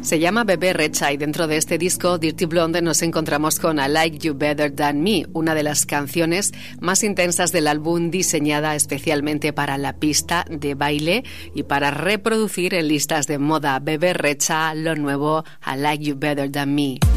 Se llama Bebé Rexha y dentro de este disco Dirty Blonde nos encontramos con I Like You Better Than Me, una de las canciones más intensas del álbum, diseñada especialmente para la pista de baile y para reproducir en listas de moda. Bebé Rexha, lo nuevo I Like You Better Than Me.